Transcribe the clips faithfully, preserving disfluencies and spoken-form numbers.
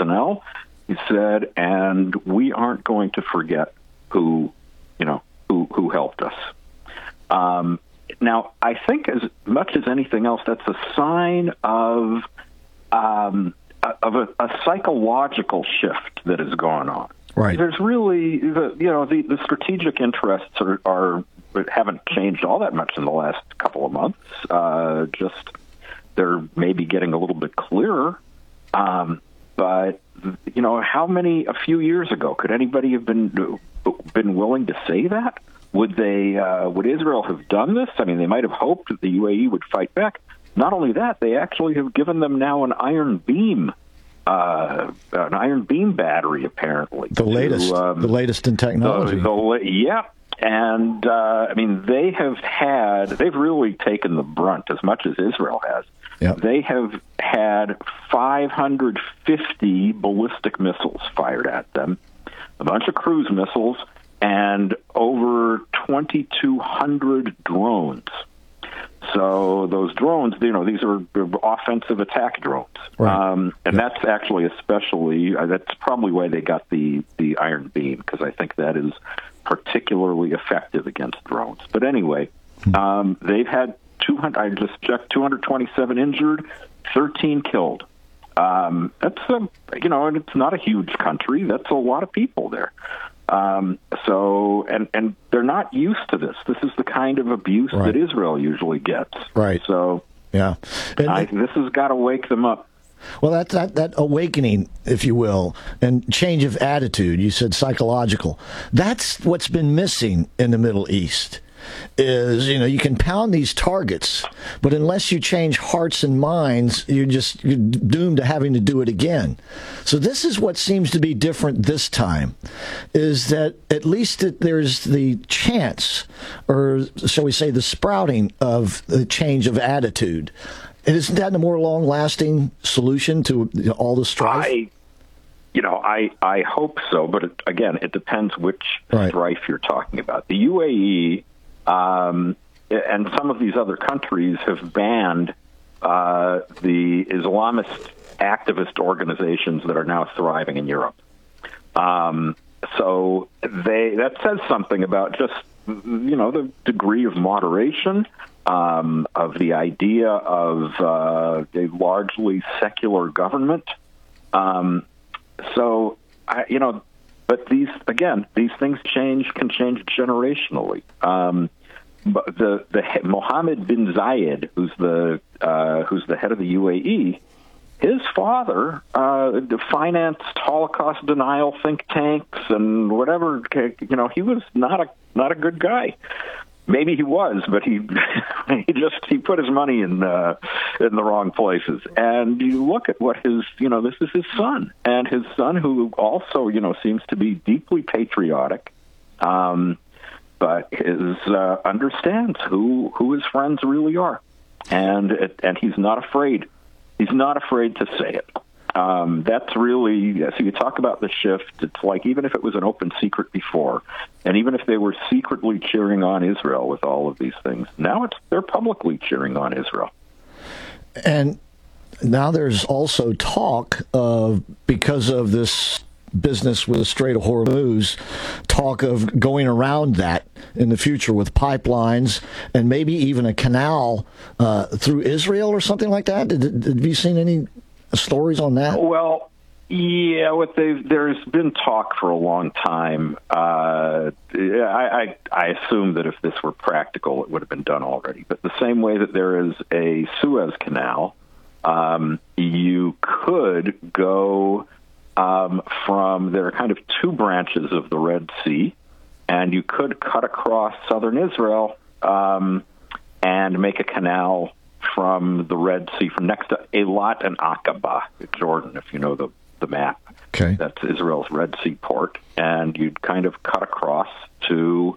personnel. He said, and we aren't going to forget who, you know, who who helped us. Um, now, I think as much as anything else, that's a sign of um, of a, a psychological shift that has gone on. Right. There's really, the, you know, the, the strategic interests are, are haven't changed all that much in the last couple of months. Uh, just they're maybe getting a little bit clearer. Um, but you know, how many a few years ago could anybody have been been willing to say that? Would they? Uh, would Israel have done this? I mean, they might have hoped that the U A E would fight back. Not only that, they actually have given them now an iron beam. Uh, an iron beam battery, apparently. The latest, to, um, the latest in technology. The, the, yeah, and uh, I mean, they have had, they've really taken the brunt as much as Israel has. Yep. They have had five hundred fifty ballistic missiles fired at them, a bunch of cruise missiles, and over twenty-two hundred drones. So those drones, you know, these are offensive attack drones. Right. Um, and yep. that's actually especially, uh, that's probably why they got the, the Iron Beam, because I think that is particularly effective against drones. But anyway, hmm. um, they've had two hundred, I just checked, two hundred twenty-seven injured, thirteen killed. Um, that's, a, you know, and it's not a huge country. That's a lot of people there. Um, so, and, and they're not used to this. This is the kind of abuse right. that Israel usually gets. Right. So, yeah, and, I, this has got to wake them up. Well, that, that that awakening, if you will, and change of attitude, you said psychological, that's what's been missing in the Middle East. Is, you know, you can pound these targets, but unless you change hearts and minds, you're just you're doomed to having to do it again. So this is what seems to be different this time, is that at least it, there's the chance, or shall we say the sprouting of the change of attitude. And isn't that a more long-lasting solution to you know, all the strife? I, you know, I, I hope so, but it, again, it depends which right. strife you're talking about. The U A E Um, and some of these other countries have banned uh, the Islamist activist organizations that are now thriving in Europe. Um, so they that says something about just, you know, the degree of moderation, um, of the idea of uh, a largely secular government. Um, so, I, you know, But these, again, these things change, can change generationally. Um, but the the Mohammed bin Zayed, who's the uh, who's the head of the U A E, his father uh, financed Holocaust denial think tanks and whatever. You know, he was not a not a good guy. Maybe he was, but he he just he put his money in uh, in the wrong places. And you look at what his you know this is his son, and his son who also you know seems to be deeply patriotic, um, but is uh, understands who who his friends really are, and it, and he's not afraid. He's not afraid to say it. Um, that's really, so you talk about the shift, it's like even if it was an open secret before, and even if they were secretly cheering on Israel with all of these things, now it's they're publicly cheering on Israel. And now there's also talk of, because of this business with the Strait of Hormuz, talk of going around that in the future with pipelines and maybe even a canal uh, through Israel or something like that. Did, did, have you seen any stories on that? Well, yeah, what they've, there's been talk for a long time. Uh, I, I, I assume that if this were practical, it would have been done already. But the same way that there is a Suez Canal, um, you could go um, from, there are kind of two branches of the Red Sea, and you could cut across southern Israel um, and make a canal from the Red Sea, from next to Eilat and Aqaba, Jordan, if you know the, the map. Okay. That's Israel's Red Sea port. And you'd kind of cut across to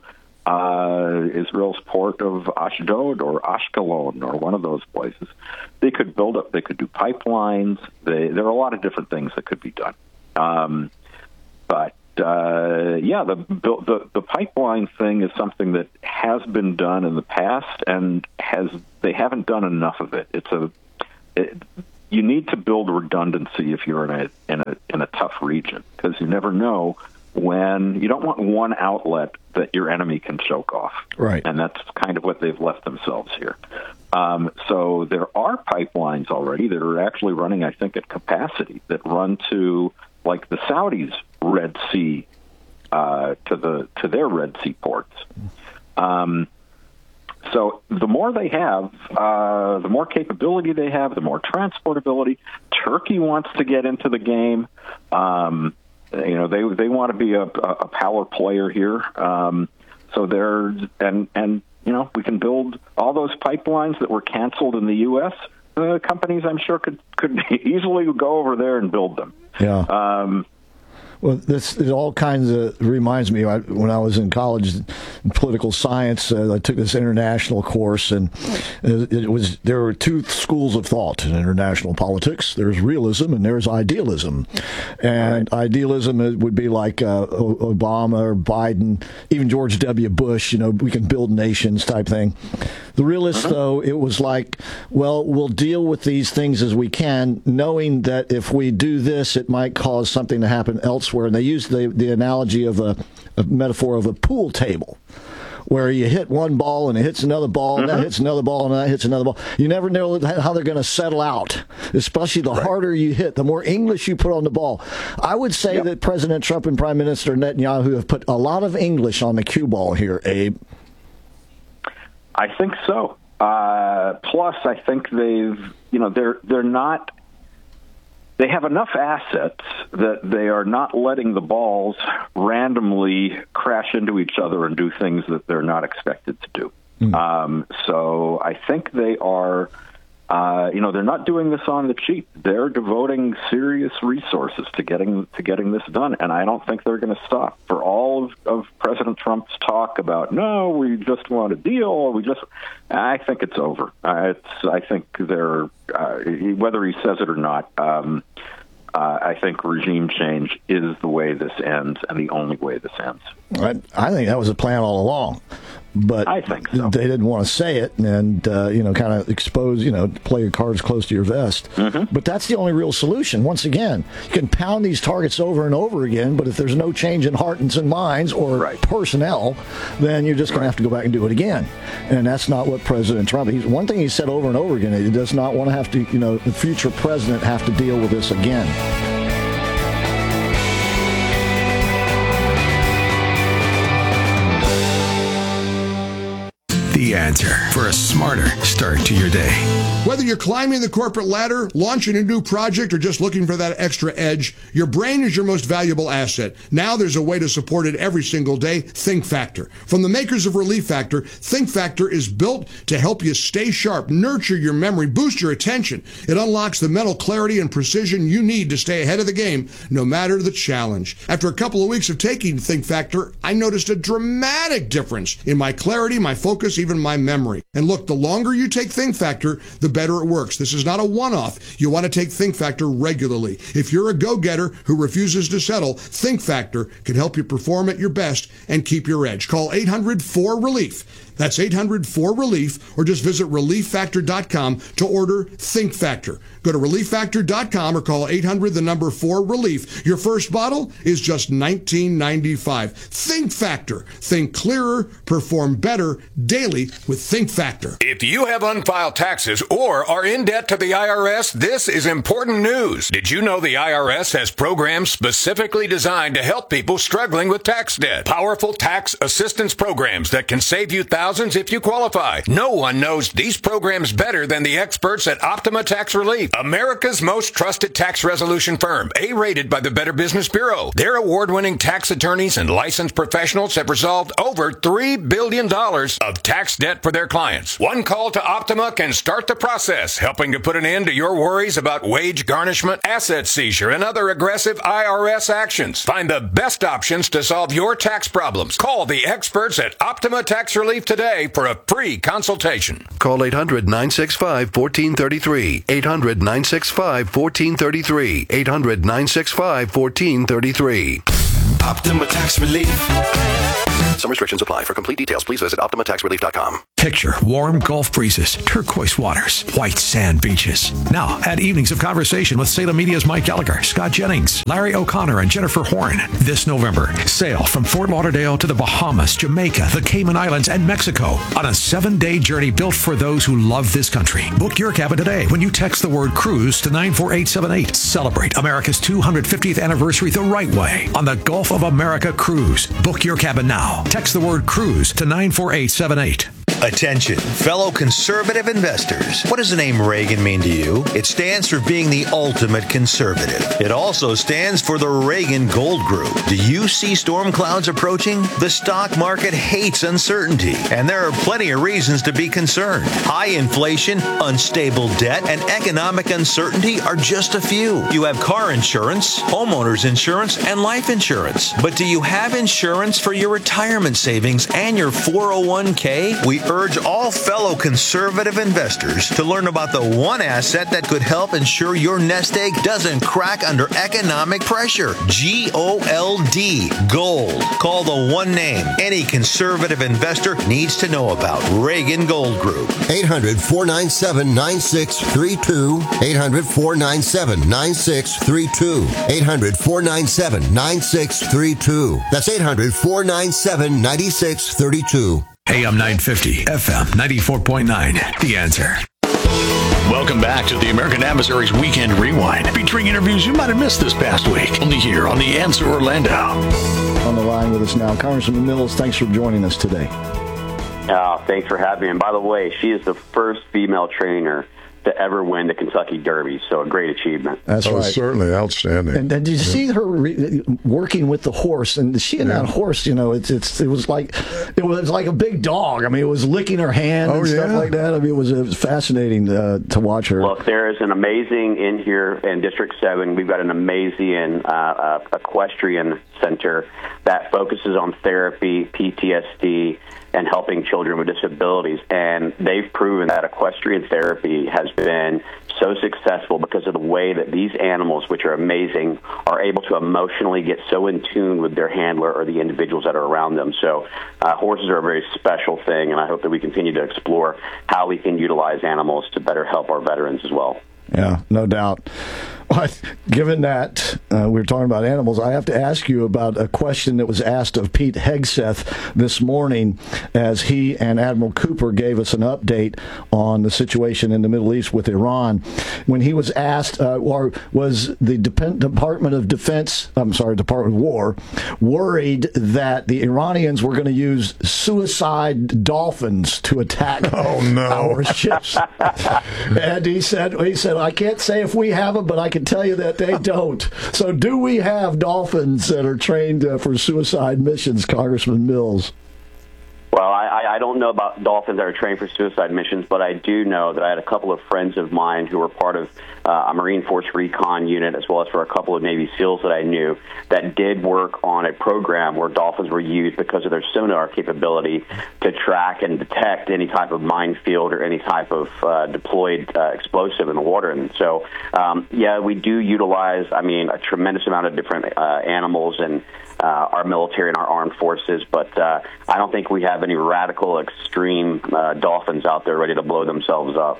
uh, Israel's port of Ashdod or Ashkelon or one of those places. They could build up, they could do pipelines. They, there are a lot of different things that could be done. Um, but Uh, yeah, the, the the pipeline thing is something that has been done in the past, and has they haven't done enough of it. It's a it, you need to build redundancy if you're in a in a in a tough region, because you never know when you don't want one outlet that your enemy can choke off. Right. And that's kind of what they've left themselves here. Um, so there are pipelines already that are actually running, I think, at capacity that run to, like, the Saudis' Red Sea, uh, to the to their Red Sea ports. Um, so the more they have, uh, the more capability they have, the more transportability. Turkey wants to get into the game. Um, you know, they they want to be a, a power player here. Um, so they're and and you know, we can build all those pipelines that were canceled in the U S. Uh, companies, I'm sure, could could easily go over there and build them. Yeah. Um, Well, this it all kinds of reminds me. I, when I was in college in political science, uh, I took this international course, and it, it was there were two schools of thought in international politics. There's realism and there's idealism. And right. idealism would be like uh, Obama or Biden, even George W. Bush. You know, we can build nations type thing. The realist, uh-huh. though, it was like, well, we'll deal with these things as we can, knowing that if we do this, it might cause something to happen elsewhere. And they use the, the analogy of a, a metaphor of a pool table, where you hit one ball and it hits another ball, and mm-hmm. that hits another ball, and that hits another ball. You never know how they're going to settle out, especially the right. harder you hit, the more English you put on the ball. I would say yep. that President Trump and Prime Minister Netanyahu have put a lot of English on the cue ball here, Abe. I think so. Uh, plus, I think they've, you know, they're they're not. They have enough assets that they are not letting the balls randomly crash into each other and do things that they're not expected to do. Mm. Um, so I think they are, uh, you know, they're not doing this on the cheap. They're devoting serious resources to getting to getting this done, and I don't think they're going to stop. For all of, of President Trump's talk about, no, we just want a deal, or we just, I think it's over. Uh, it's, I think they're, uh, whether he says it or not, um, uh, I think regime change is the way this ends, and the only way this ends. I, I think that was the plan all along. But I think so. They didn't want to say it and, uh, you know, kind of expose, you know, play your cards close to your vest. Mm-hmm. But that's the only real solution. Once again, you can pound these targets over and over again, but if there's no change in hearts and minds or right. personnel, then you're just going right. to have to go back and do it again. And that's not what President Trump, he's, one thing he said over and over again, he does not want to have to, you know, the future president have to deal with this again. The answer for a smarter start to your day. Whether you're climbing the corporate ladder, launching a new project, or just looking for that extra edge, your brain is your most valuable asset. Now there's a way to support it every single day, ThinkFactor. From the makers of Relief Factor, ThinkFactor is built to help you stay sharp, nurture your memory, boost your attention. It unlocks the mental clarity and precision you need to stay ahead of the game, no matter the challenge. After a couple of weeks of taking ThinkFactor, I noticed a dramatic difference in my clarity, my focus, even my memory. And look, the longer you take ThinkFactor, the better it works. This is not a one-off. You want to take ThinkFactor regularly. If you're a go-getter who refuses to settle, ThinkFactor can help you perform at your best and keep your edge. Call eight hundred four relief. That's eight hundred four relief, or just visit relief factor dot com to order ThinkFactor. Go to relief factor dot com or call eight hundred, the number four relief. Your first bottle is just nineteen ninety-five. ThinkFactor. Think clearer, perform better daily with ThinkFactor. If you have unfiled taxes or are in debt to the I R S, this is important news. Did you know the I R S has programs specifically designed to help people struggling with tax debt? Powerful tax assistance programs that can save you thousands Thousands if you qualify. No one knows these programs better than the experts at Optima Tax Relief, America's most trusted tax resolution firm, A-rated by the Better Business Bureau. Their award-winning tax attorneys and licensed professionals have resolved over three billion dollars of tax debt for their clients. One call to Optima can start the process, helping to put an end to your worries about wage garnishment, asset seizure, and other aggressive I R S actions. Find the best options to solve your tax problems. Call the experts at Optima Tax Relief today. Today for a free consultation. Call eight hundred, nine six five, one four three three. eight hundred, nine six five, one four three three. eight hundred, nine six five, one four three three. Optima Tax Relief. Some restrictions apply. For complete details, please visit optima tax relief dot com. Picture warm Gulf breezes, turquoise waters, white sand beaches. Now, add evenings of conversation with Salem Media's Mike Gallagher, Scott Jennings, Larry O'Connor, and Jennifer Horn. This November, sail from Fort Lauderdale to the Bahamas, Jamaica, the Cayman Islands, and Mexico on a seven-day journey built for those who love this country. Book your cabin today when you text the word cruise to nine four eight seven eight. Celebrate America's two hundred fiftieth anniversary the right way on the Gulf of America Cruise. Book your cabin now. Text the word cruise to nine four eight seven eight. Attention, fellow conservative investors. What does the name Reagan mean to you? It stands for being the ultimate conservative. It also stands for the Reagan Gold Group. Do you see storm clouds approaching? The stock market hates uncertainty, and there are plenty of reasons to be concerned. High inflation, unstable debt, and economic uncertainty are just a few. You have car insurance, homeowners insurance, and life insurance. But do you have insurance for your retirement savings and your four oh one k? We urge all fellow conservative investors to learn about the one asset that could help ensure your nest egg doesn't crack under economic pressure. G O L D, gold. Call the one name any conservative investor needs to know about. Reagan Gold Group. eight hundred, four nine seven, nine six three two. eight hundred, four nine seven, nine six three two. eight hundred, four nine seven, nine six three two. That's eight hundred, four nine seven, nine six three two. A M nine fifty, F M ninety-four point nine. The Answer. Welcome back to the American Adversaries Weekend Rewind, featuring interviews you might have missed this past week. Only here on The Answer Orlando. On the line with us now, Congressman Mills, thanks for joining us today. Uh, thanks for having me. And by the way, she is the first female trainer to ever win the Kentucky Derby, so a great achievement. That's oh, right. Certainly outstanding. And, and did you yeah. see her re- working with the horse? And she and yeah. that horse, you know, it's it's it was like it was like a big dog. I mean, it was licking her hand oh, and stuff yeah. like that. I mean, it was, it was fascinating uh, to watch her. Look, there is an amazing in here in District seven. We've got an amazing uh, uh, equestrian center that focuses on therapy, P T S D, and helping children with disabilities. And they've proven that equestrian therapy has been so successful because of the way that these animals, which are amazing, are able to emotionally get so in tune with their handler or the individuals that are around them. So uh, horses are a very special thing, and I hope that we continue to explore how we can utilize animals to better help our veterans as well. Yeah, no doubt. But given that uh, we were talking about animals, I have to ask you about a question that was asked of Pete Hegseth this morning as he and Admiral Cooper gave us an update on the situation in the Middle East with Iran. When he was asked, uh, or was the Dep- Department of Defense, I'm sorry, Department of War, worried that the Iranians were going to use suicide dolphins to attack oh, no. our ships? And he said, he said, I can't say if we have them, but I can tell you that they don't. So do we have dolphins that are trained uh, for suicide missions, Congressman Mills? Well, I, I don't know about dolphins that are trained for suicide missions, but I do know that I had a couple of friends of mine who were part of uh, a Marine Force Recon unit, as well as for a couple of Navy SEALs that I knew, that did work on a program where dolphins were used because of their sonar capability to track and detect any type of minefield or any type of uh, deployed uh, explosive in the water. And so, um, yeah, we do utilize, I mean, a tremendous amount of different uh, animals and Uh, our military and our armed forces, but uh, I don't think we have any radical, extreme uh, dolphins out there ready to blow themselves up.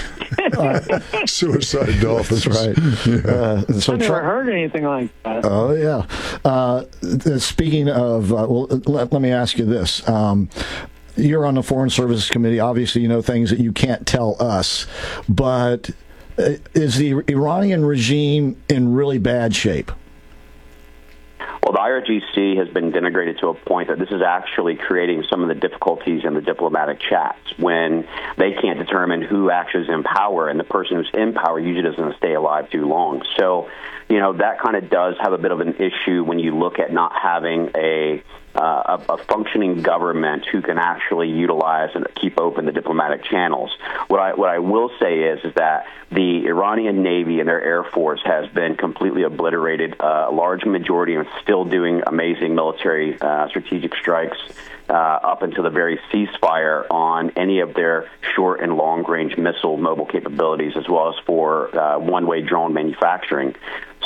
uh, suicide dolphins, right? Yeah. Uh, so I never tra- heard anything like that. Oh yeah. Uh, speaking of, uh, well, let, let me ask you this. Um, you're on the Foreign Services Committee. Obviously, you know things that you can't tell us, but uh, is the Iranian regime in really bad shape? Well, the I R G C has been denigrated to a point that this is actually creating some of the difficulties in the diplomatic chats when they can't determine who actually is in power, and the person who's in power usually doesn't stay alive too long. So, you know, that kind of does have a bit of an issue when you look at not having a Uh, a, a functioning government who can actually utilize and keep open the diplomatic channels. What I what I will say is is that the Iranian Navy and their Air Force has been completely obliterated. Uh, a large majority are still doing amazing military uh, strategic strikes uh, up until the very ceasefire on any of their short and long-range missile mobile capabilities, as well as for uh, one-way drone manufacturing.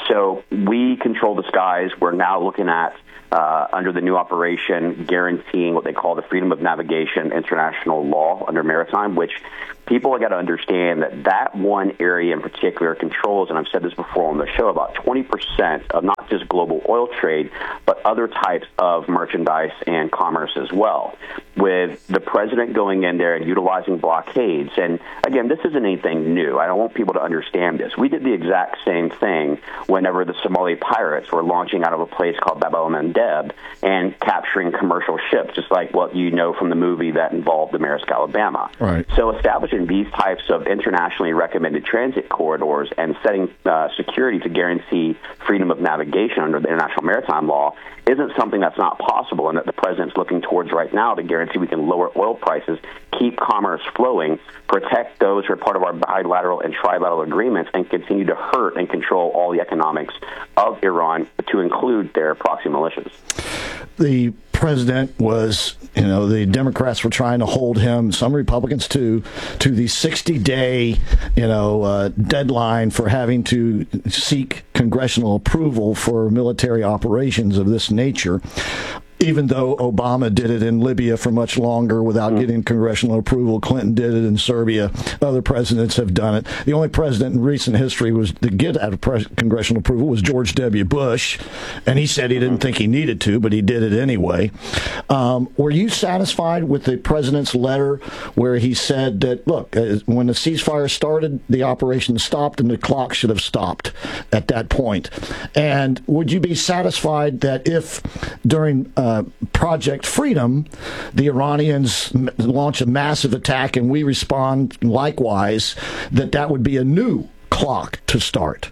so we control the skies. We're now looking at, uh, under the new operation, guaranteeing what they call the freedom of navigation international law under maritime, which people have got to understand that that one area in particular controls, and I've said this before on the show, about twenty percent of not just global oil trade, but other types of merchandise and commerce as well. With the president going in there and utilizing blockades, and again, this isn't anything new. I don't want people to understand this. We did the exact same thing whenever the Somali pirates were launching out of a place called Bab el-Mandeb and capturing commercial ships, just like what you know from the movie that involved the Maersk Alabama. Right. So establishing these types of internationally recommended transit corridors and setting uh, security to guarantee freedom of navigation under the international maritime law isn't something that's not possible, and that the president's looking towards right now to guarantee we can lower oil prices, keep commerce flowing, protect those who are part of our bilateral and trilateral agreements, and continue to hurt and control all the economics of Iran, to include their proxy militias. The president was, you know, the Democrats were trying to hold him, some Republicans too, to the sixty-day, you know, uh, deadline for having to seek congressional approval for military operations of this nature. Even though Obama did it in Libya for much longer without mm. getting congressional approval, Clinton did it in Serbia. Other presidents have done it. The only president in recent history was to get out of pres- congressional approval was George W. Bush, and he said he didn't think he needed to, but he did it anyway. Um, were you satisfied with the president's letter where he said that, look, uh, when the ceasefire started, the operation stopped and the clock should have stopped at that point? And would you be satisfied that if during uh, Uh, Project Freedom, the Iranians m- launch a massive attack and we respond likewise, that that would be a new clock to start?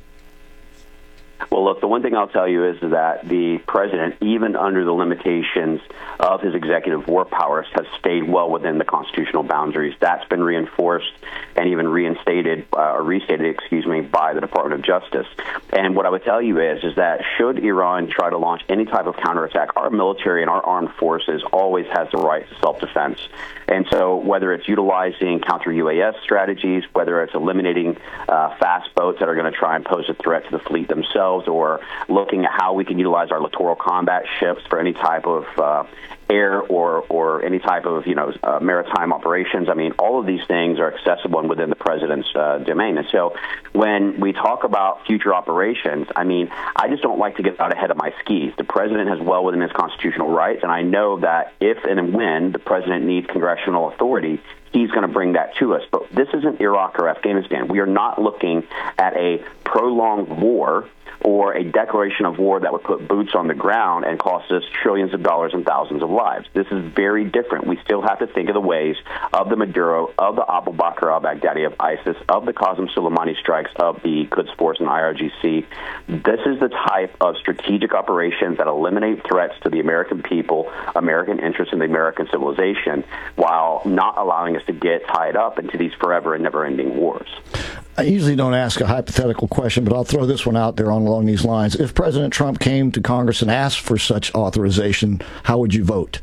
Well, look, the one thing I'll tell you is that the president, even under the limitations of his executive war powers, has stayed well within the constitutional boundaries. That's been reinforced and even reinstated, uh, or restated, excuse me, by the Department of Justice. And what I would tell you is, is that should Iran try to launch any type of counterattack, our military and our armed forces always has the right to self-defense. And so whether it's utilizing counter-U A S strategies, whether it's eliminating uh, fast boats that are going to try and pose a threat to the fleet themselves, or looking at how we can utilize our littoral combat ships for any type of uh, air or or any type of, you know, uh, maritime operations. I mean, all of these things are accessible and within the president's uh, domain. And so when we talk about future operations, I mean, I just don't like to get out ahead of my skis. The president has well within his constitutional rights, and I know that if and when the president needs congressional authority, he's going to bring that to us. But this isn't Iraq or Afghanistan. We are not looking at a prolonged war or a declaration of war that would put boots on the ground and cost us trillions of dollars and thousands of lives. This is very different. We still have to think of the ways of the Maduro, of the Abu Bakr al-Baghdadi of ISIS, of the Qasem Soleimani strikes, of the Quds Force and I R G C. This is the type of strategic operations that eliminate threats to the American people, American interests, and the American civilization, while not allowing us to get tied up into these forever and never-ending wars. I usually don't ask a hypothetical question, but I'll throw this one out there on along these lines. If President Trump came to Congress and asked for such authorization, how would you vote?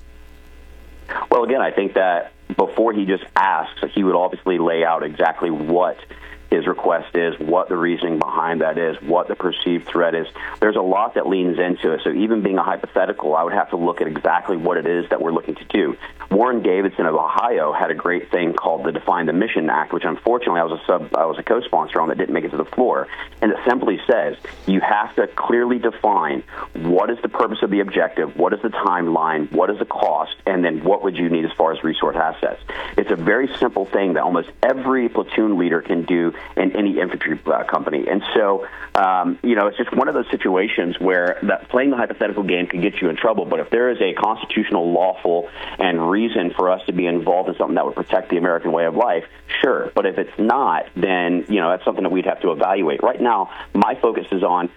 Well, again, I think that before he just asks, he would obviously lay out exactly what his request is, what the reasoning behind that is, what the perceived threat is. There's a lot that leans into it. So even being a hypothetical, I would have to look at exactly what it is that we're looking to do. Warren Davidson of Ohio had a great thing called the Define the Mission Act, which unfortunately I was a sub, I was a co-sponsor on that didn't make it to the floor. And it simply says you have to clearly define what is the purpose of the objective, what is the timeline, what is the cost, and then what would you need as far as resource assets. It's a very simple thing that almost every platoon leader can do in any infantry uh, company. And so, um, you know, it's just one of those situations where that playing the hypothetical game can get you in trouble. But if there is a constitutional, lawful, and reason for us to be involved in something that would protect the American way of life, sure. But if it's not, then, you know, that's something that we'd have to evaluate. Right now, my focus is on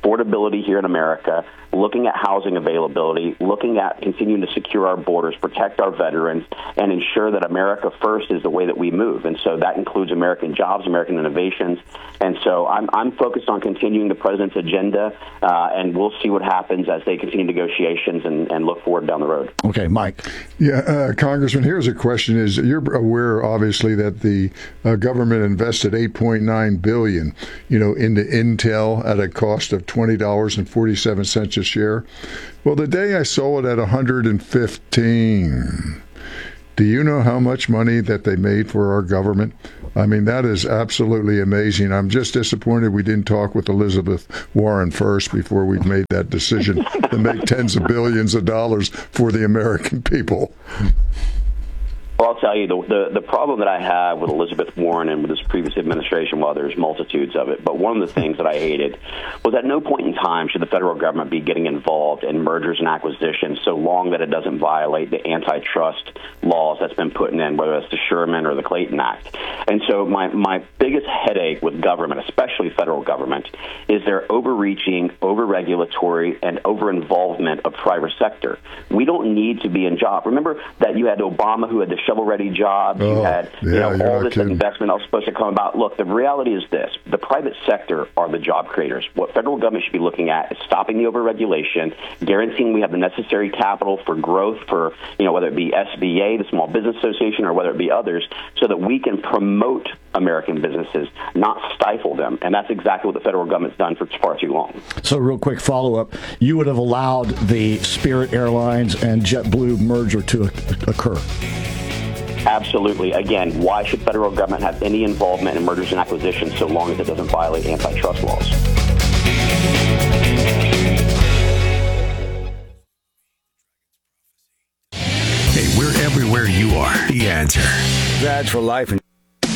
affordability here in America, looking at housing availability, looking at continuing to secure our borders, protect our veterans, and ensure that America first is the way that we move. And so that includes American jobs, American innovations. And so I'm, I'm focused on continuing the president's agenda, uh, and we'll see what happens as they continue negotiations and, and look forward down the road. Okay, Mike. Yeah, uh, Congressman, here's a question. Is you're aware, obviously, that the uh, government invested eight point nine billion dollars, you know, into Intel at a cost of twenty dollars and forty-seven cents a share? Well, the day I saw it at one hundred fifteen, do you know how much money that they made for our government? I mean, that is absolutely amazing. I'm just disappointed we didn't talk with Elizabeth Warren first before we made that decision to make tens of billions of dollars for the American people. Well, I'll tell you, the, the the problem that I have with Elizabeth Warren and with this previous administration, well, there's multitudes of it, but one of the things that I hated was at no point in time should the federal government be getting involved in mergers and acquisitions so long that it doesn't violate the antitrust laws that's been put in, whether it's the Sherman or the Clayton Act. And so my, my biggest headache with government, especially federal government, is their overreaching, over-regulatory, and over-involvement of private sector. We don't need to be in job. Remember that you had Obama who had the shovel-ready jobs. Oh, you had you yeah, know, all this kidding. investment that was supposed to come about. Look, the reality is this. The private sector are the job creators. What federal government should be looking at is stopping the overregulation, guaranteeing we have the necessary capital for growth for, you know, whether it be S B A, the Small Business Association, or whether it be others, so that we can promote American businesses, not stifle them. And that's exactly what the federal government's done for far too long. So real quick follow-up. You would have allowed the Spirit Airlines and JetBlue merger to occur? Absolutely. Again, why should federal government have any involvement in mergers and acquisitions so long as it doesn't violate antitrust laws? Hey, we're everywhere you are. The Answer. That's for life. And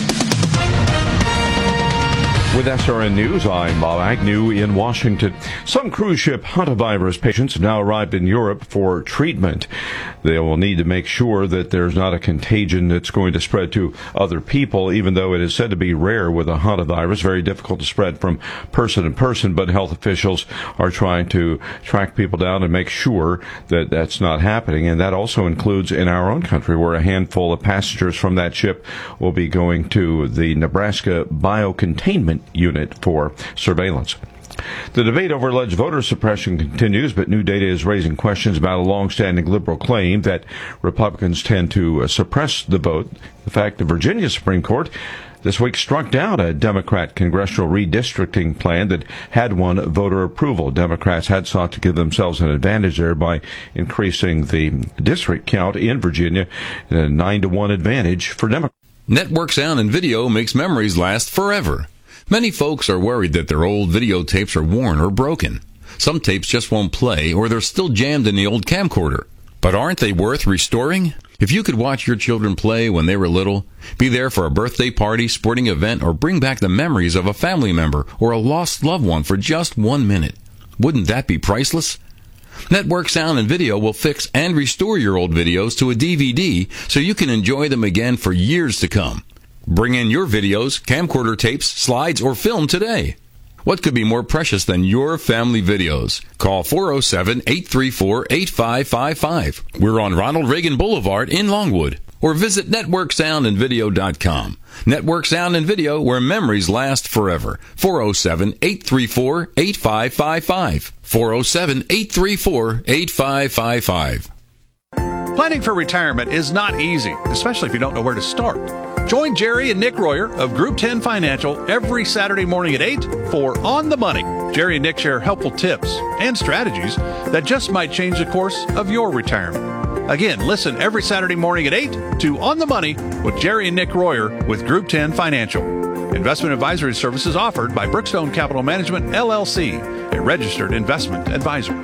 with S R N News, I'm Bob Agnew in Washington. Some cruise ship hantavirus patients have now arrived in Europe for treatment. They will need to make sure that there's not a contagion that's going to spread to other people, even though it is said to be rare with a hantavirus, very difficult to spread from person to person, but health officials are trying to track people down and make sure that that's not happening. And that also includes in our own country, where a handful of passengers from that ship will be going to the Nebraska Biocontainment Unit for surveillance. The debate over alleged voter suppression continues, but new data is raising questions about a long-standing liberal claim that Republicans tend to uh, suppress the vote. The fact the Virginia Supreme Court this week struck down a Democrat congressional redistricting plan that had won voter approval. Democrats had sought to give themselves an advantage there by increasing the district count in Virginia, a nine to one advantage for Democrats. Network Sound and Video makes memories last forever. Many folks are worried that their old videotapes are worn or broken. Some tapes just won't play, or they're still jammed in the old camcorder. But aren't they worth restoring? If you could watch your children play when they were little, be there for a birthday party, sporting event, or bring back the memories of a family member or a lost loved one for just one minute, wouldn't that be priceless? Network Sound and Video will fix and restore your old videos to a D V D so you can enjoy them again for years to come. Bring in your videos, camcorder tapes, slides, or film today. What could be more precious than your family videos? Call four oh seven, eight three four, eight five five five. We're on Ronald Reagan Boulevard in Longwood. Or visit network sound and video dot com. Network Sound and Video, where memories last forever. four oh seven, eight three four, eight five five five. four oh seven, eight three four, eight five five five. Planning for retirement is not easy, especially if you don't know where to start. Join Jerry and Nick Royer of Group ten Financial every Saturday morning at eight for On the Money. Jerry and Nick share helpful tips and strategies that just might change the course of your retirement. Again, listen every Saturday morning at eight to On the Money with Jerry and Nick Royer with Group ten Financial. Investment advisory services offered by Brookstone Capital Management, L L C, a registered investment advisor.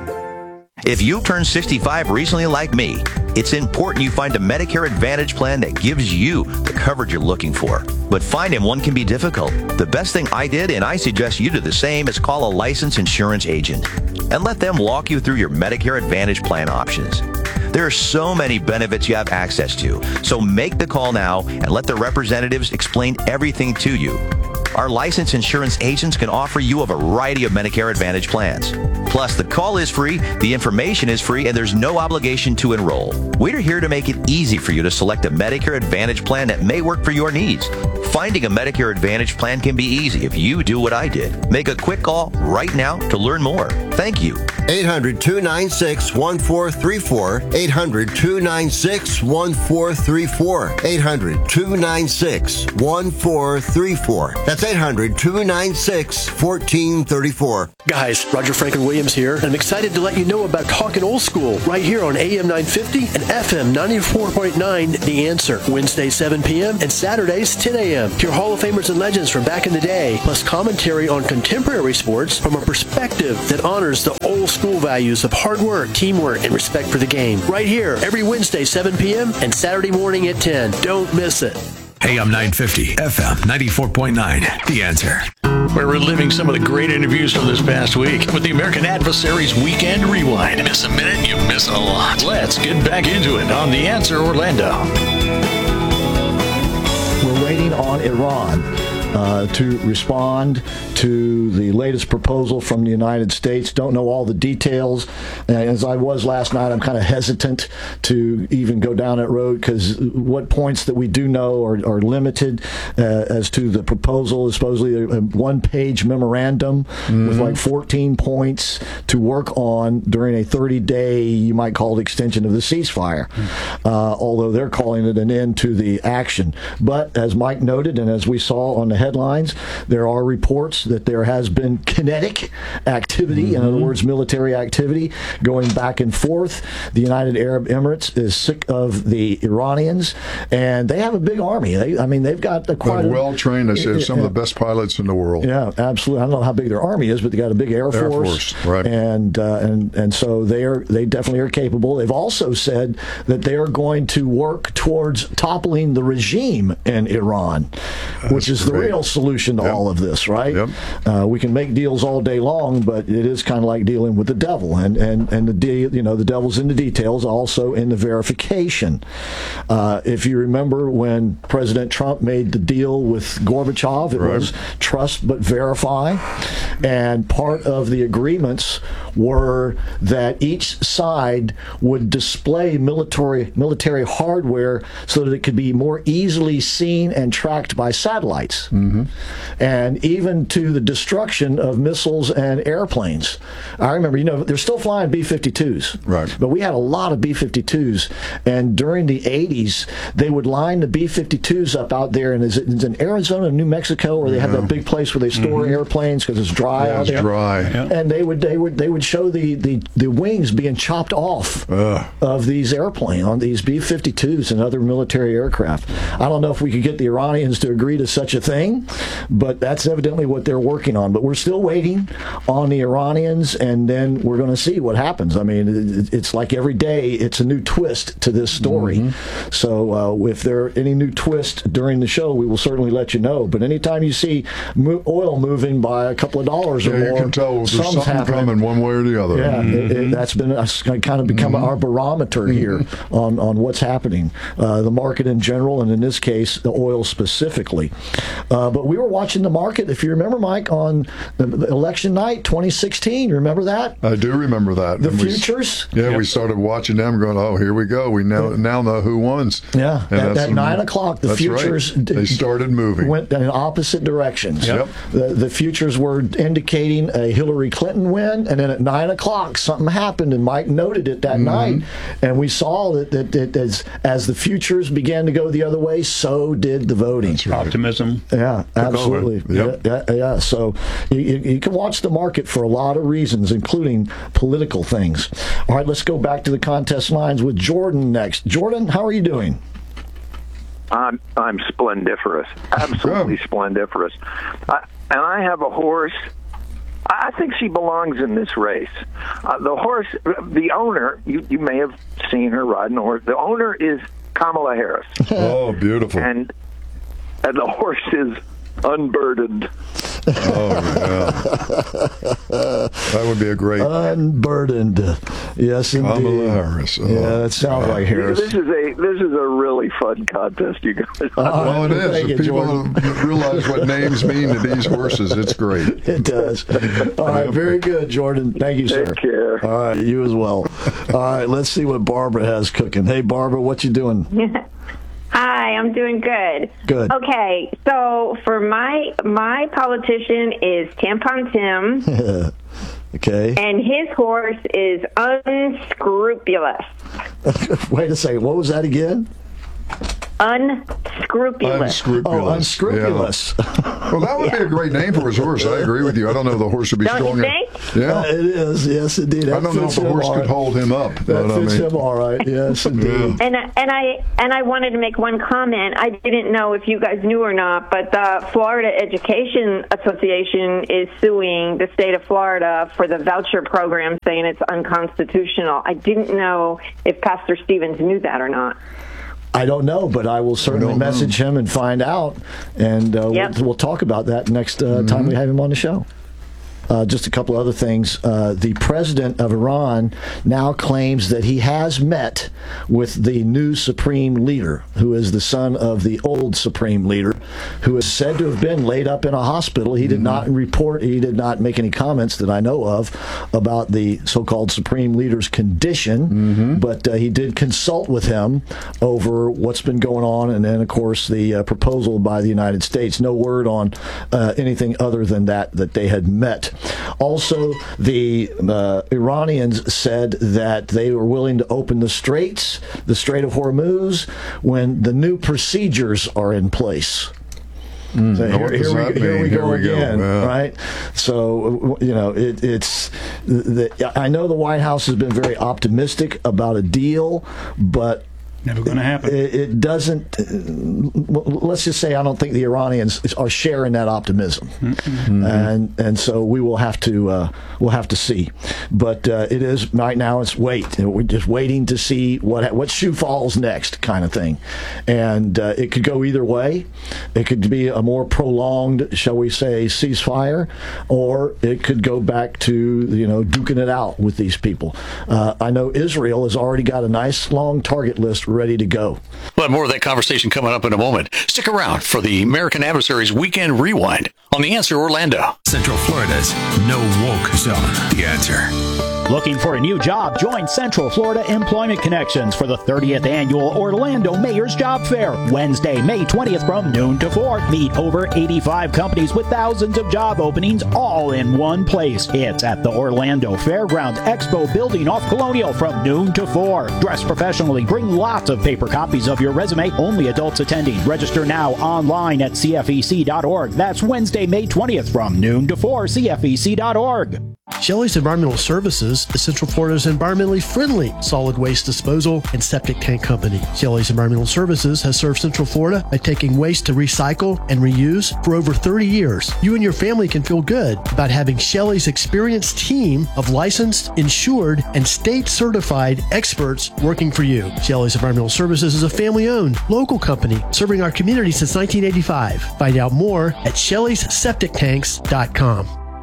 If you turned sixty-five recently like me, it's important you find a Medicare Advantage plan that gives you the coverage you're looking for. But finding one can be difficult. The best thing I did, and I suggest you do the same, is call a licensed insurance agent and let them walk you through your Medicare Advantage plan options. There are so many benefits you have access to, so make the call now and let the representatives explain everything to you. Our licensed insurance agents can offer you a variety of Medicare Advantage plans. Plus, the call is free, the information is free, and there's no obligation to enroll. We're here to make it easy for you to select a Medicare Advantage plan that may work for your needs. Finding a Medicare Advantage plan can be easy if you do what I did. Make a quick call right now to learn more. Thank you. eight hundred, two nine six, one four three four. eight hundred, two nine six, one four three four. eight hundred, two nine six, one four three four. That's eight hundred, two nine six, one four three four. Guys, Roger Franklin Williams here, and I'm excited to let you know about Talkin' Old School right here on A M nine fifty and F M ninety-four point nine The Answer. Wednesdays seven p.m. and Saturdays ten a.m. Hear Hall of Famers and legends from back in the day, plus commentary on contemporary sports from a perspective that honors the old school values of hard work, teamwork, and respect for the game. Right here, every Wednesday seven p.m. and Saturday morning at ten. Don't miss it. A M nine fifty, F M ninety-four point nine, The Answer. We're reliving some of the great interviews from this past week with the American Adversaries Weekend Rewind. Miss a minute, you miss a lot. Let's get back into it on The Answer Orlando. We're waiting on Iran uh, to respond to the latest proposal from the United States. Don't know all the details. Uh, as I was last night, I'm kind of hesitant to even go down that road because what points that we do know are, are limited uh, as to the proposal is supposedly a, a one-page memorandum mm-hmm. with like fourteen points to work on during a thirty-day, you might call it, extension of the ceasefire, mm-hmm. uh, although they're calling it an end to the action. But as Mike noted, and as we saw on the headlines, there are reports that there has been kinetic activity, mm-hmm. in other words, military activity, going back and forth. The United Arab Emirates is sick of the Iranians, and they have a big army. They, I mean, they've got a quite They're well trained. They have some yeah. of the best pilots in the world. Yeah, absolutely. I don't know how big their army is, but they got a big air force, air force right? And uh, and and so they are they definitely are capable. They've also said that they are going to work towards toppling the regime in Iran, That's which is great. the real solution to yep. all of this, right? Yep. Uh, we can make deals all day long, but it is kind of like dealing with the devil, and and and the deal, you know, the devil's in the details, also in the verification. Uh, if you remember when President Trump made the deal with Gorbachev, it right. was trust but verify, and part of the agreements were that each side would display military military hardware so that it could be more easily seen and tracked by satellites, mm-hmm. and even to the destruction of missiles and airplanes. I remember, you know, they're still flying B fifty-twos, right? But we had a lot of B fifty-twos, and during the eighties, they would line the B fifty-twos up out there, and is it it's in Arizona, New Mexico, where they yeah. have that big place where they store mm-hmm. airplanes because it's dry yeah, out it's there. Dry, yeah. And they would they would they would show the the, the wings being chopped off Ugh. of these airplanes on these B fifty-twos and other military aircraft. I don't know if we could get the Iranians to agree to such a thing, but that's evidently what they're working on. But we're still waiting on the Iranians, and then we're going to see what happens. I mean, it's like every day it's a new twist to this story. Mm-hmm. So uh, if there are any new twist during the show, we will certainly let you know. But anytime you see mo- oil moving by a couple of dollars yeah, or more, you can tell there's something happening. coming one way or the other. Yeah, mm-hmm. it, it, that's been uh, kind of become mm-hmm. our barometer here mm-hmm. on, on what's happening. Uh, the market in general, and in this case, the oil specifically. Uh, but we were watching the market, if you remember, Mike, on election night twenty sixteen. Remember that? I do remember that. The and futures? We, yeah, yep. we started watching them going, oh, here we go. We now, now know who wins. Yeah, and at, at nine o'clock, the futures right. they started moving. Went in opposite directions. Yep. The, the futures were indicating a Hillary Clinton win, and then at nine o'clock, something happened, and Mike noted it that mm-hmm. night. And we saw that, that, that as, as the futures began to go the other way, so did the voting. That's right. Optimism. Yeah, absolutely. Yep. Yeah, yeah, yeah. So you, you can watch the market for a lot of reasons, including political things. All right, let's go back to the contest lines with Jordan next. Jordan, how are you doing? I'm I'm splendiferous, absolutely oh. splendiferous. I, and I have a horse. I think she belongs in this race. Uh, the horse, the owner, you, you may have seen her riding a horse. The owner is Kamala Harris. Oh, beautiful. And, and the horse is unburdened. Oh, yeah. That would be a great... Unburdened. Yes, indeed. Kamala Harris. Oh, yeah, that sounds God. like Harris. This is a this is a really fun contest, you guys. Uh, well, it is. If you, people Jordan. realize what names mean to these horses, it's great. It does. All right, very good, Jordan. Thank you, sir. Take care. All right, you as well. All right, let's see what Barbara has cooking. Hey, Barbara, what you doing? Hi, I'm doing good. Good. Okay, so for my my politician is Tampon Tim. Okay. And his horse is Unscrupulous. Wait a second. What was that again? Unscrupulous. Unscrupulous. Oh, unscrupulous. Yeah. Well, that would yeah. be a great name for his horse. I agree with you. I don't know if the horse would be don't strong you enough. think? Yeah, uh, it is. Yes, indeed. That I don't know if the horse could right. hold him up. That but, fits I mean, him all right. Yes, indeed. And and I and I wanted to make one comment. I didn't know if you guys knew or not, but the Florida Education Association is suing the state of Florida for the voucher program, saying it's unconstitutional. I didn't know if Pastor Stevens knew that or not. I don't know, but I will certainly message him and find out, and uh, yep. we'll, we'll talk about that next uh, mm-hmm. time we have him on the show. Uh, just a couple other things. Uh, the president of Iran now claims that he has met with the new supreme leader, who is the son of the old supreme leader, who is said to have been laid up in a hospital. He did mm-hmm. not report, he did not make any comments that I know of about the so-called supreme leader's condition, mm-hmm. but uh, he did consult with him over what's been going on, and then, of course, the uh, proposal by the United States. No word on uh, anything other than that, that they had met. Also, the uh, Iranians said that they were willing to open the straits, the Strait of Hormuz, when the new procedures are in place. Mm, so here, here, we, here we here go we again, go. Yeah. Right? So, you know, it, it's. The, I know the White House has been very optimistic about a deal, but never going to happen. It, it doesn't. Let's just say I don't think the Iranians are sharing that optimism, mm-hmm. and and so we will have to uh, we'll have to see. But uh, it is right now. It's wait. We're just waiting to see what what shoe falls next, kind of thing, and uh, it could go either way. It could be a more prolonged, shall we say, ceasefire, or it could go back to you know duking it out with these people. Uh, I know Israel has already got a nice long target list ready to go. We'll have more of that conversation coming up in a moment. Stick around for the American Adversaries Weekend Rewind on The Answer Orlando. Central Florida's no woke zone. The Answer. Looking for a new job? Join Central Florida Employment Connections for the thirtieth Annual Orlando Mayor's Job Fair. Wednesday, May twentieth from noon to four. Meet over eighty-five companies with thousands of job openings all in one place. It's at the Orlando Fairgrounds Expo Building off Colonial from noon to four. Dress professionally. Bring lots of paper copies of your resume. Only adults attending. Register now online at C F E C dot org. That's Wednesday, May twentieth from noon to four. C F E C dot org. Shelley's Environmental Services is Central Florida's environmentally friendly solid waste disposal and septic tank company. Shelley's Environmental Services has served Central Florida by taking waste to recycle and reuse for over thirty years. You and your family can feel good about having Shelley's experienced team of licensed, insured, and state-certified experts working for you. Shelley's Environmental Services is a family-owned, local company serving our community since nineteen eighty-five. Find out more at shelleys septic tanks dot com.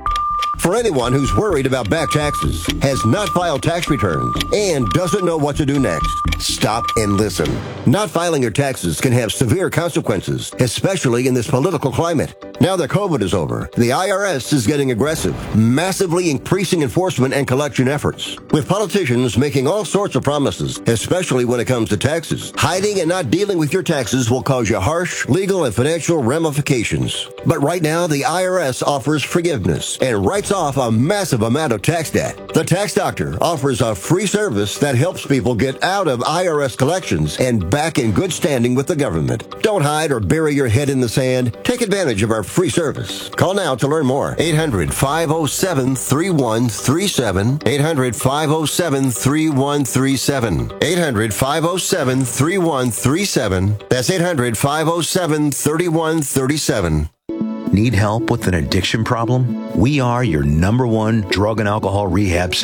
For anyone who's worried about back taxes, has not filed tax returns, and doesn't know what to do next, stop and listen. Not filing your taxes can have severe consequences, especially in this political climate. Now that COVID is over, the I R S is getting aggressive, massively increasing enforcement and collection efforts, with politicians making all sorts of promises, especially when it comes to taxes. Hiding and not dealing with your taxes will cause you harsh legal and financial ramifications. But right now, the I R S offers forgiveness and writes off a massive amount of tax debt. The Tax Doctor offers a free service that helps people get out of I R S collections and back in good standing with the government. Don't hide or bury your head in the sand. Take advantage of our free service. Call now to learn more. eight hundred, five oh seven, three one three seven. eight hundred, five oh seven, three one three seven. eight hundred, five oh seven, three one three seven. That's eight hundred, five oh seven, three one three seven. Need help with an addiction problem? We are your number one drug and alcohol rehab center.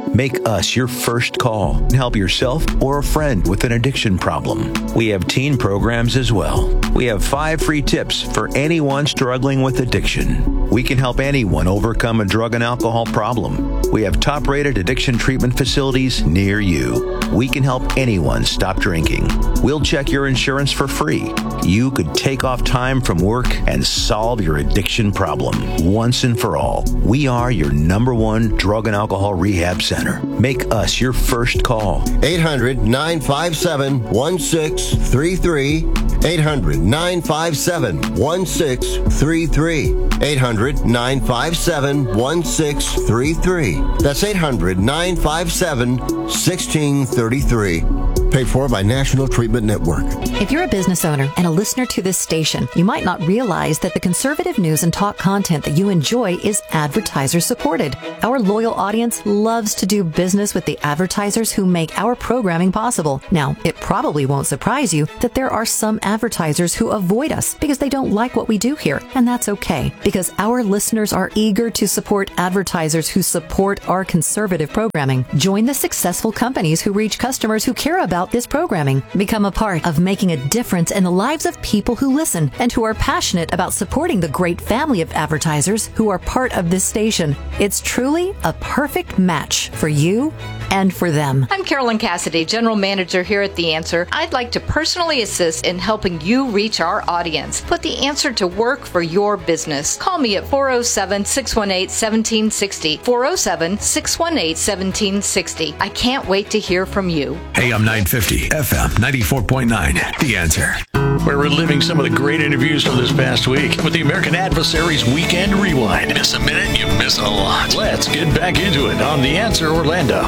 Make us your first call and help yourself or a friend with an addiction problem. We have teen programs as well. We have five free tips for anyone struggling with addiction. We can help anyone overcome a drug and alcohol problem. We have top-rated addiction treatment facilities near you. We can help anyone stop drinking. We'll check your insurance for free. You could take off time from work and solve your addiction problem once and for all. We are your number one drug and alcohol rehab center. Make us your first call. eight hundred, nine five seven, one six three three. eight hundred, nine five seven, one six three three. eight hundred, nine five seven, one six three three. That's eight hundred, nine five seven, one six three three. Paid for by National Treatment Network. If you're a business owner and a listener to this station, you might not realize that the conservative news and talk content that you enjoy is advertiser supported. Our loyal audience loves to do business with the advertisers who make our programming possible. Now, it probably won't surprise you that there are some advertisers who avoid us because they don't like what we do here, and that's okay, because our listeners are eager to support advertisers who support our conservative programming. Join the successful companies who reach customers who care about this programming. Become a part of making a difference in the lives of people who listen and who are passionate about supporting the great family of advertisers who are part of this station. It's truly a perfect match for you and for them. I'm Carolyn Cassidy, General Manager here at The Answer. I'd like to personally assist in helping you reach our audience. Put The Answer to work for your business. Call me at four oh seven, six one eight, one seven six oh, four oh seven, six one eight, one seven six oh. I can't wait to hear from you. A M nine fifty, F M ninety-four point nine, The Answer. We're reliving some of the great interviews from this past week with the American Adversaries Weekend Rewind. Miss a minute, you miss a lot. Let's get back into it on The Answer Orlando.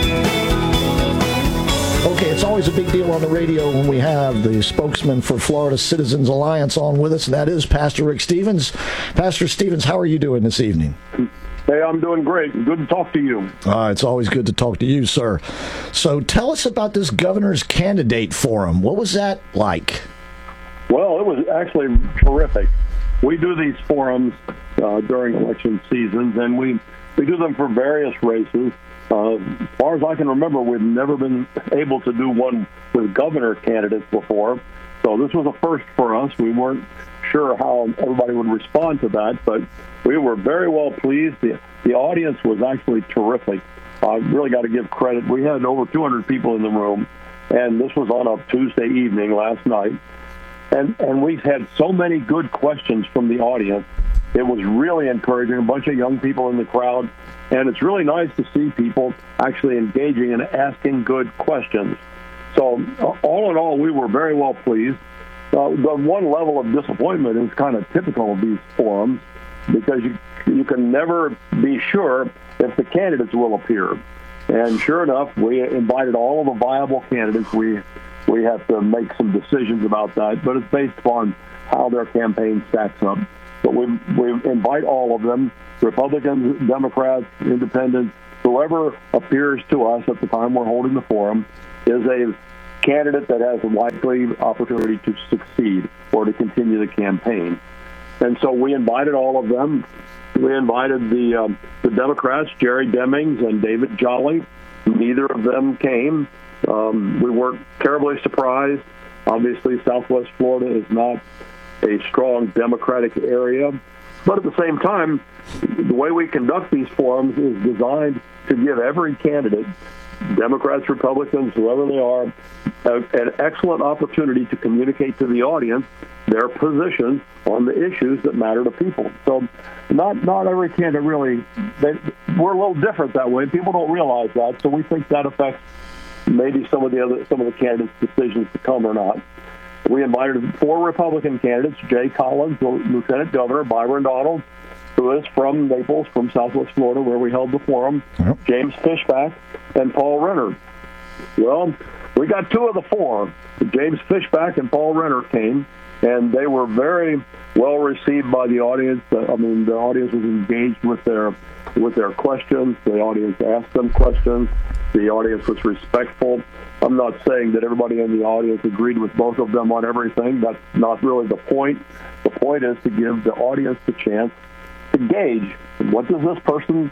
Okay, it's always a big deal on the radio when we have the spokesman for Florida Citizens Alliance on with us, and that is Pastor Rick Stevens. Pastor Stevens, how are you doing this evening? Hey, I'm doing great. Good to talk to you. Uh, it's always good to talk to you, sir. So tell us about this governor's candidate forum. What was that like? Well, it was actually terrific. We do these forums uh, during election seasons, and we, we do them for various races. Uh, as far as I can remember, we've never been able to do one with governor candidates before. So this was a first for us. We weren't sure how everybody would respond to that, but we were very well pleased. The, the audience was actually terrific. I really got to give credit. We had over two hundred people in the room, and this was on a Tuesday evening last night. And, and we've had so many good questions from the audience. It was really encouraging, a bunch of young people in the crowd. And it's really nice to see people actually engaging and asking good questions. So uh, all in all, we were very well pleased. Uh, the one level of disappointment is kind of typical of these forums because you, you can never be sure if the candidates will appear. And sure enough, we invited all of the viable candidates. We we have to make some decisions about that, but it's based upon how their campaign stacks up. But we we invite all of them, Republicans, Democrats, Independents, whoever appears to us at the time we're holding the forum is a candidate that has a likely opportunity to succeed or to continue the campaign. And so we invited all of them. We invited the um, the Democrats, Jerry Demings and David Jolly. Neither of them came. Um, we weren't terribly surprised. Obviously, Southwest Florida is not a strong Democratic area. But at the same time, the way we conduct these forums is designed to give every candidate, Democrats, Republicans, whoever they are, a, an excellent opportunity to communicate to the audience their positions on the issues that matter to people. So not not every candidate really, they, we're a little different that way. People don't realize that, so we think that affects maybe some of the other some of the candidates' decisions to come or not. We invited four Republican candidates, Jay Collins, the Lieutenant Governor, Byron Donald, who is from Naples, from Southwest Florida, where we held the forum, yep. James Fishback, and Paul Renner. Well, we got two of the four. James Fishback and Paul Renner came, and they were very well received by the audience. I mean, the audience was engaged with their with their questions. The audience asked them questions. The audience was respectful. I'm not saying that everybody in the audience agreed with both of them on everything. That's not really the point. The point is to give the audience the chance to gauge what does this person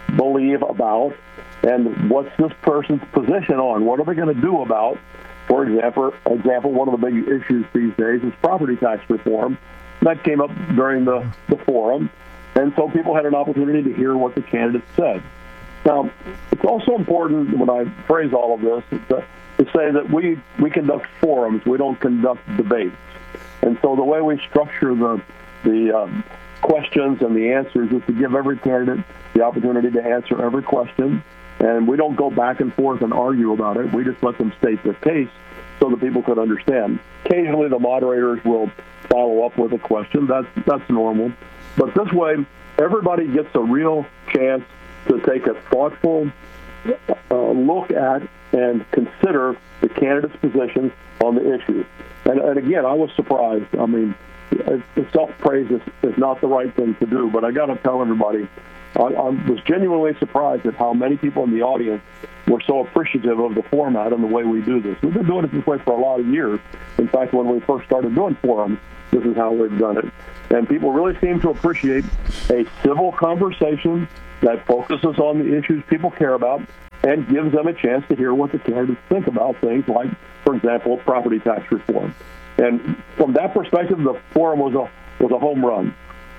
believe about, and what's this person's position on? What are they going to do about, for example, example, one of the big issues these days is property tax reform. That came up during the, the forum, and so people had an opportunity to hear what the candidates said. Now, it's also important when I phrase all of this to, to say that we, we conduct forums. We don't conduct debates. And so the way we structure the, the um, questions and the answers is to give every candidate the opportunity to answer every question. And we don't go back and forth and argue about it. We just let them state their case so that people could understand. Occasionally, the moderators will follow up with a question. That's, that's normal. But this way, everybody gets a real chance to take a thoughtful uh, look at and consider the candidate's position on the issue. And, and again, I was surprised. I mean, self-praise is, is not the right thing to do, but I got to tell everybody, I, I was genuinely surprised at how many people in the audience were so appreciative of the format and the way we do this. We've been doing it this way for a lot of years. In fact, when we first started doing forums, this is how we've done it. And people really seem to appreciate a civil conversation that focuses on the issues people care about and gives them a chance to hear what the candidates think about things like, for example, property tax reform. And from that perspective, the forum was a was a home run.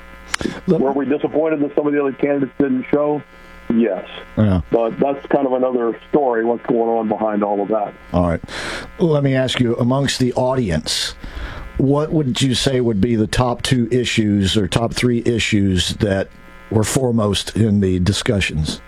Were we disappointed that some of the other candidates didn't show? Yes. Yeah. But that's kind of another story, what's going on behind all of that. All right. Let me ask you, amongst the audience, what would you say would be the top two issues or top three issues that were foremost in the discussions?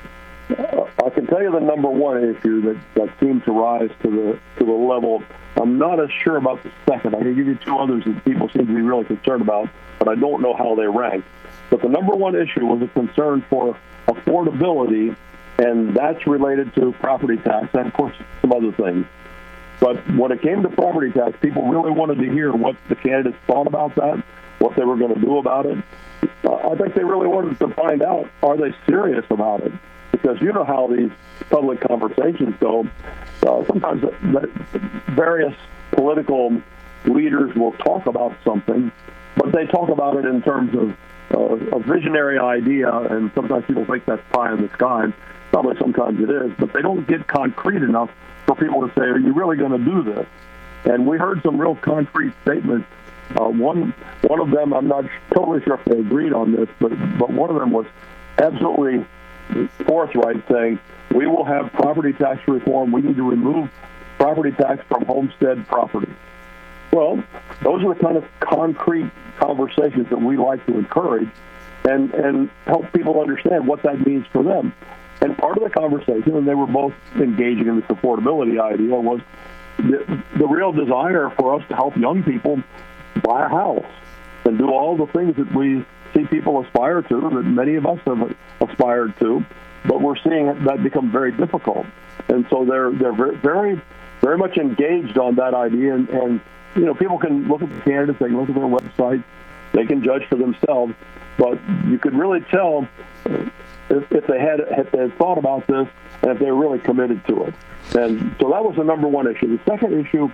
Uh, I can tell you the number one issue that, that seemed to rise to the to the level. I'm not as sure about the second. I can give you two others that people seem to be really concerned about, but I don't know how they rank. But the number one issue was a concern for affordability, and that's related to property tax and, of course, some other things. But when it came to property tax, people really wanted to hear what the candidates thought about that, what they were going to do about it. Uh, I think they really wanted to find out, are they serious about it? Because you know how these public conversations go. Uh, sometimes the, the various political leaders will talk about something, but they talk about it in terms of uh, a visionary idea, and sometimes people think that's pie in the sky. Probably sometimes it is, but they don't get concrete enough for people to say, are you really going to do this? And we heard some real concrete statements. Uh, one one of them, I'm not totally sure if they agreed on this, but, but one of them was absolutely forthright, saying, we will have property tax reform. We need to remove property tax from homestead property. Well, those are the kind of concrete conversations that we like to encourage and, and help people understand what that means for them. And part of the conversation, and they were both engaging in this affordability idea, was the, the real desire for us to help young people buy a house and do all the things that we see people aspire to, that many of us have aspired to, but we're seeing that become very difficult. And so they're they're very, very, very much engaged on that idea. And, and, you know, people can look at the candidates, they can look at their website, they can judge for themselves, but you could really tell if, if they had if they had thought about this and if they were really committed to it. And so that was the number one issue. The second issue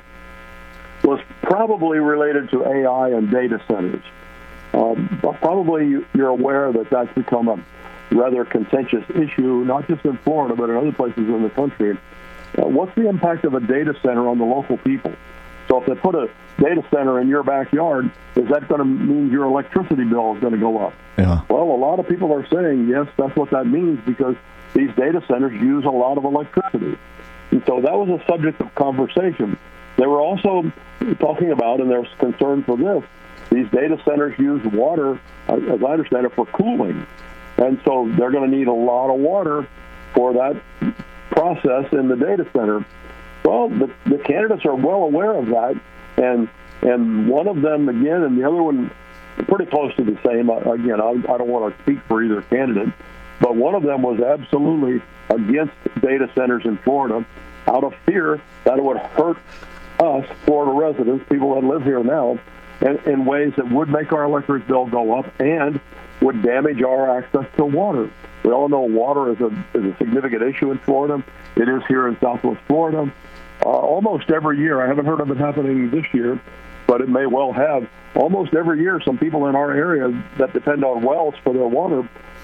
was probably related to A I and data centers. Um, but probably you're aware that that's become a rather contentious issue, not just in Florida, but in other places in the country. Uh, what's the impact of a data center on the local people? So if they put a data center in your backyard, is that going to mean your electricity bill is going to go up? Yeah. Well, a lot of people are saying, yes, that's what that means, because these data centers use a lot of electricity. And so that was a subject of conversation. They were also talking about, and there was concern for this, these data centers use water, as I understand it, for cooling. And so they're going to need a lot of water for that process in the data center. Well, the, the candidates are well aware of that, and and one of them, again, and the other one, pretty close to the same. Again, I, I don't want to speak for either candidate, but one of them was absolutely against data centers in Florida out of fear that it would hurt us, Florida residents, people that live here now, in, in ways that would make our electric bill go up and would damage our access to water. We all know water is a, is a significant issue in Florida. It is here in Southwest Florida. Uh, almost every year, I haven't heard of it happening this year, but it may well have. Almost every year, some people in our area that depend on wells for their water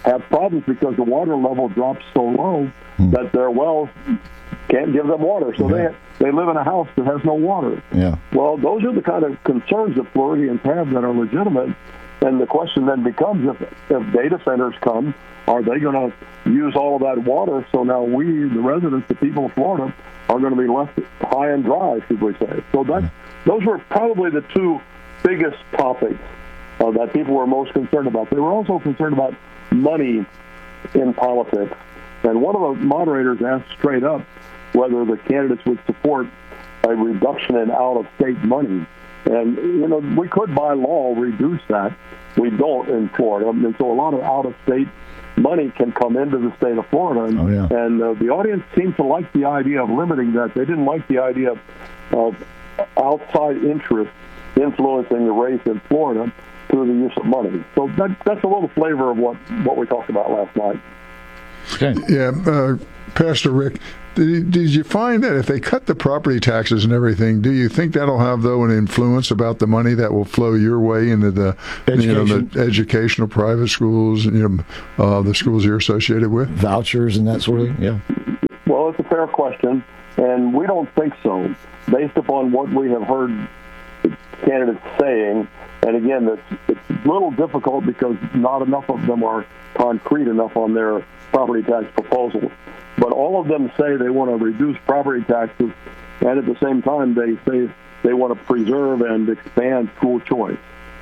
have problems because the water level drops so low hmm. that their wells can't give them water. So yeah. they they live in a house that has no water. Yeah. Well, those are the kind of concerns that Floridians have that are legitimate. And the question then becomes, if, if data centers come, are they going to use all of that water? So now we, the residents, the people of Florida, are going to be left high and dry, should we say. So that, those were probably the two biggest topics uh, that people were most concerned about. They were also concerned about money in politics. And one of the moderators asked straight up whether the candidates would support a reduction in out-of-state money. And, you know, we could, by law, reduce that. We don't in Florida. And so a lot of out-of-state money can come into the state of Florida. And, oh, yeah. and uh, the audience seemed to like the idea of limiting that. They didn't like the idea of, of outside interest influencing the race in Florida through the use of money. So that, that's a little flavor of what, what we talked about last night. Okay. Yeah, uh, Pastor Rick, did, did you find that if they cut the property taxes and everything, do you think that'll have, though, an influence about the money that will flow your way into the, you know, the educational private schools, you know, uh, the schools you're associated with? Vouchers and that sort of thing, yeah. Well, it's a fair question, and we don't think so, based upon what we have heard candidates saying. And again, it's, it's a little difficult because not enough of them are concrete enough on their property tax proposals. But all of them say they want to reduce property taxes, and at the same time they say they want to preserve and expand school choice.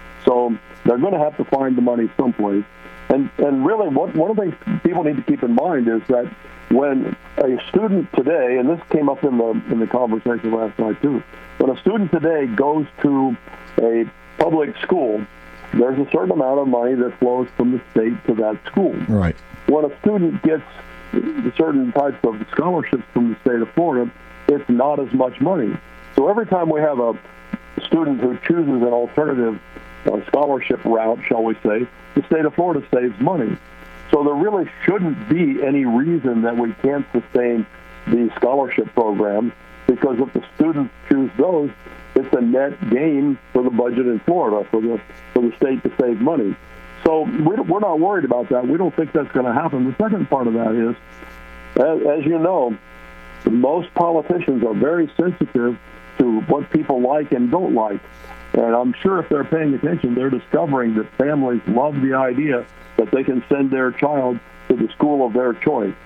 So they're going to have to find the money someplace. And and really, what one of the things people need to keep in mind is that when a student today, and this came up in the in the conversation last night too, when a student today goes to a public school, there's a certain amount of money that flows from the state to that school. Right. When a student gets certain types of scholarships from the state of Florida, it's not as much money. So every time we have a student who chooses an alternative uh, scholarship route, shall we say, the state of Florida saves money. So there really shouldn't be any reason that we can't sustain the scholarship programs, because if the students choose those, it's a net gain for the budget in Florida, for the for the state to save money. So we, we're not worried about that. We don't think that's going to happen. The second part of that is, as, as you know, most politicians are very sensitive to what people like and don't like. And I'm sure if they're paying attention, they're discovering that families love the idea that they can send their child to the school of their choice.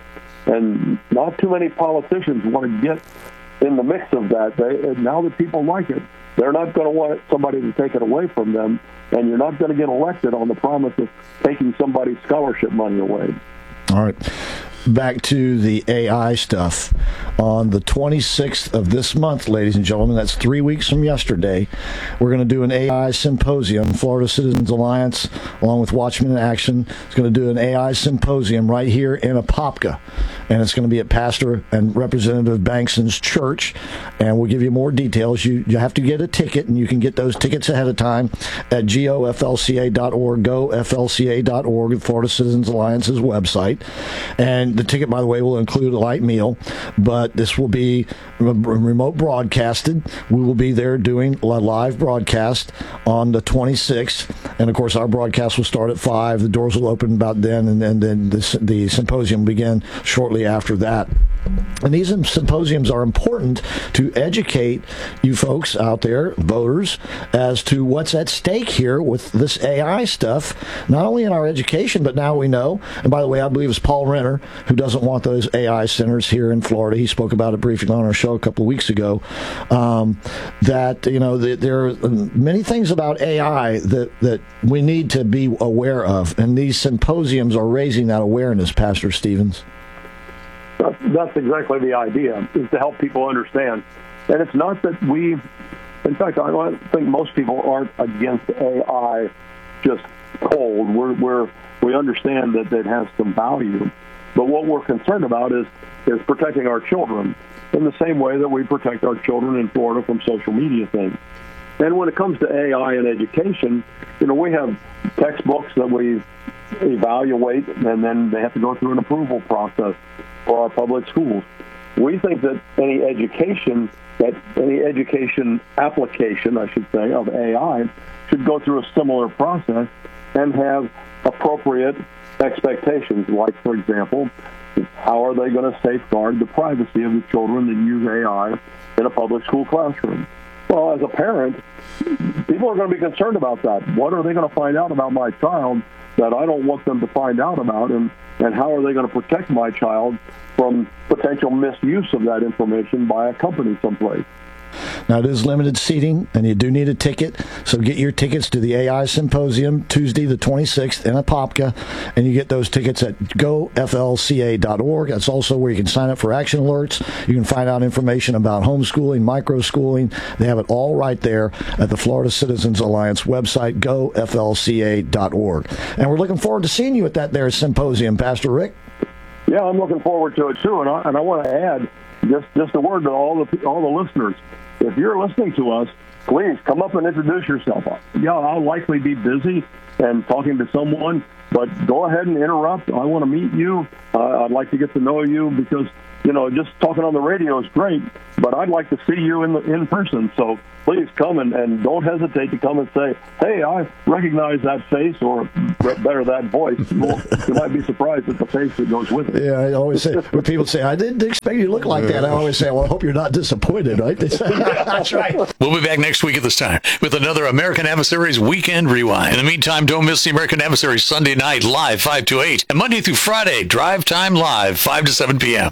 And not too many politicians want to get in the mix of that. They, now that people like it, they're not going to want somebody to take it away from them, and you're not going to get elected on the promise of taking somebody's scholarship money away. All right. Back to the A I stuff. On the twenty-sixth of this month, ladies and gentlemen, that's three weeks from yesterday, we're going to do an A I symposium. Florida Citizens Alliance, along with Watchmen in Action, is going to do an A I symposium right here in Apopka. And it's going to be at Pastor and Representative Bankston's church. And we'll give you more details. You you have to get a ticket, and you can get those tickets ahead of time at G O F L C A dot org, go F L C A dot org, Florida Citizens Alliance's website. And the ticket, by the way, will include a light meal, but this will be remote broadcasted. We will be there doing a live broadcast on the twenty-sixth, and of course our broadcast will start at five. The doors will open about then, and then, then the, the symposium will begin shortly after that. And these symposiums are important to educate you folks out there, voters, as to what's at stake here with this A I stuff, not only in our education, but now we know, and by the way, I believe it's Paul Renner who doesn't want those A I centers here in Florida. He spoke about it briefly on our show a couple of weeks ago, um, that, you know, the, there are many things about A I that, that we need to be aware of, and these symposiums are raising that awareness, Pastor Stevens. That's, that's exactly the idea, is to help people understand. And it's not that we, in fact, I don't think most people aren't against A I just cold. We're, we're, we understand that it has some value. But what we're concerned about is, is protecting our children in the same way that we protect our children in Florida from social media things. And when it comes to A I and education, you know, we have textbooks that we evaluate, and then they have to go through an approval process for our public schools. We think that any education, that any education application, I should say, of A I should go through a similar process and have appropriate expectations, like, for example, how are they going to safeguard the privacy of the children that use A I in a public school classroom? Well, as a parent, people are going to be concerned about that. What are they going to find out about my child that I don't want them to find out about, and, and how are they going to protect my child from potential misuse of that information by a company someplace? Now, it is limited seating, and you do need a ticket, so get your tickets to the A I Symposium Tuesday the twenty-sixth in Apopka, and you get those tickets at go F L C A dot org. That's also where you can sign up for action alerts. You can find out information about homeschooling, microschooling. They have it all right there at the Florida Citizens Alliance website, go F L C A dot org. And we're looking forward to seeing you at that there symposium, Pastor Rick. Yeah, I'm looking forward to it, too, and I, and I want to add just, just a word to all the all the listeners. If you're listening to us, please come up and introduce yourself. Yeah, I'll likely be busy and talking to someone, but go ahead and interrupt. I want to meet you. Uh, I'd like to get to know you because, you know, just talking on the radio is great, but I'd like to see you in the, in person. So please come and, and don't hesitate to come and say, hey, I recognize that face, or better, that voice. Well, you might be surprised at the face that goes with it. Yeah, I always say, when people say, I didn't expect you to look like that, I always say, well, I hope you're not disappointed, right? That's right. We'll be back next week at this time with another American Adversaries Weekend Rewind. In the meantime, don't miss the American Adversaries Sunday night live five to eight, and Monday through Friday, Drive Time Live five to seven p.m.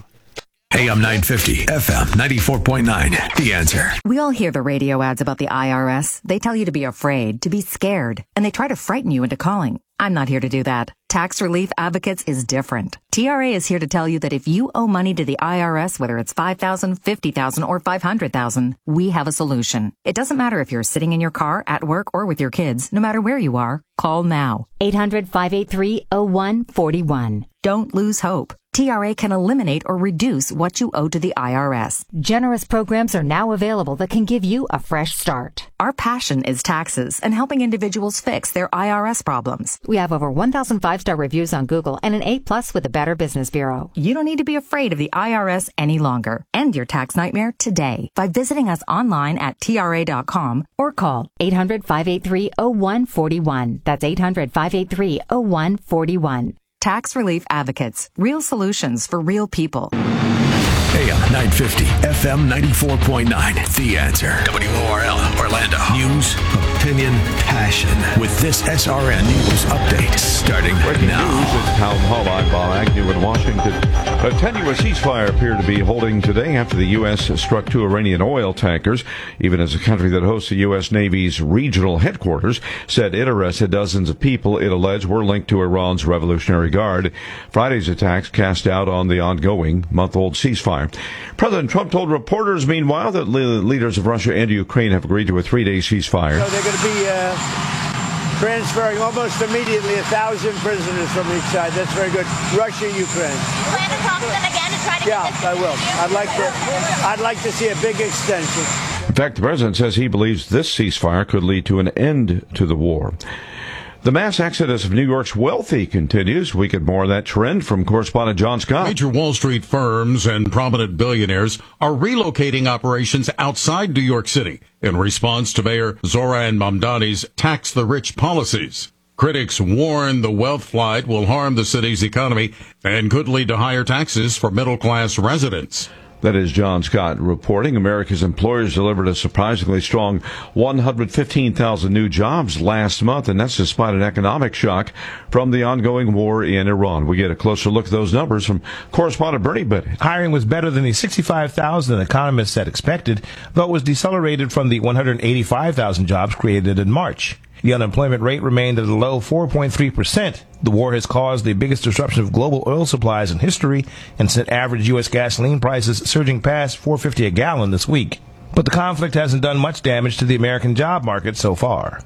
A M nine fifty, F M ninety-four point nine. The Answer. We all hear the radio ads about the I R S. They tell you to be afraid, to be scared, and they try to frighten you into calling. I'm not here to do that. Tax Relief Advocates is different. T R A is here to tell you that if you owe money to the I R S, whether it's five thousand dollars, fifty thousand dollars, or five hundred thousand dollars, we have a solution. It doesn't matter if you're sitting in your car, at work, or with your kids. No matter where you are, call now. eight hundred, five eight three, oh one four one. Don't lose hope. T R A can eliminate or reduce what you owe to the I R S. Generous programs are now available that can give you a fresh start. Our passion is taxes and helping individuals fix their I R S problems. We have over one thousand five-star reviews on Google and an A plus with the Better Business Bureau. You don't need to be afraid of the I R S any longer. End your tax nightmare today by visiting us online at T R A dot com or call eight hundred, five eight three, oh one four one. That's eight hundred, five eight three, oh one four one. Tax Relief Advocates. Real solutions for real people. A M nine fifty, F M ninety-four point nine. The Answer. W O R L, Orlando. News, opinion, passion. With this S R N News update starting Breaking now. News at Town Hall. I'm Bob Agnew in Washington. A tenuous ceasefire appeared to be holding today after the U S struck two Iranian oil tankers, even as a country that hosts the U S Navy's regional headquarters said it arrested dozens of people it alleged were linked to Iran's Revolutionary Guard. Friday's attacks cast doubt on the ongoing month-old ceasefire. President Trump told reporters, meanwhile, that le- leaders of Russia and Ukraine have agreed to a three-day ceasefire. So they're going to be uh, transferring almost immediately a thousand prisoners from each side. That's very good. Russia, Ukraine. You plan to talk to them again to try to yeah, get this I will. I'd like to. I'd like to see a big extension. In fact, the president says he believes this ceasefire could lead to an end to the war. The mass exodus of New York's wealthy continues. We get more of that trend from correspondent John Scott. Major Wall Street firms and prominent billionaires are relocating operations outside New York City in response to Mayor Zoran Mamdani's tax the rich policies. Critics warn the wealth flight will harm the city's economy and could lead to higher taxes for middle-class residents. That is John Scott reporting. America's employers delivered a surprisingly strong one hundred fifteen thousand new jobs last month, and that's despite an economic shock from the ongoing war in Iran. We get a closer look at those numbers from correspondent Bernie Bennett. Hiring was better than the sixty-five thousand economists had expected, though it was decelerated from the one hundred eighty-five thousand jobs created in March. The unemployment rate remained at a low four point three percent. The war has caused the biggest disruption of global oil supplies in history and sent average U S gasoline prices surging past four dollars and fifty cents a gallon this week. But the conflict hasn't done much damage to the American job market so far.